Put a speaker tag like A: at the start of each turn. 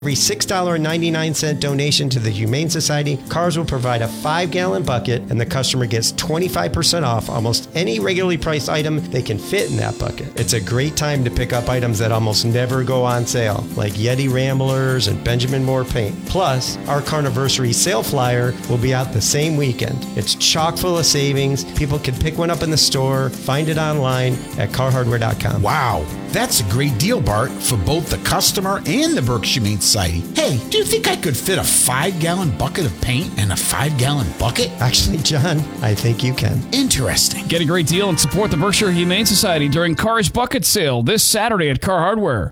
A: Every $6.99 donation to the Humane Society, Cars will provide a 5-gallon bucket, and the customer gets 25% off almost any regularly priced item they can fit in that bucket. It's a great time to pick up items that almost never go on sale, like Yeti Ramblers and Benjamin Moore paint. Plus, our Carniversary sale flyer will be out the same weekend. It's chock full of savings. People can pick one up in the store, find it online at carhardware.com.
B: Wow, that's a great deal, Bart, for both the customer and the Berkshire Humane Society. Hey, do you think I could fit a 5-gallon bucket of paint in a 5-gallon bucket?
A: Actually, John, I think you can.
B: Interesting.
C: Get a great deal and support the Berkshire Humane Society during Cars Bucket Sale this Saturday at Car Hardware.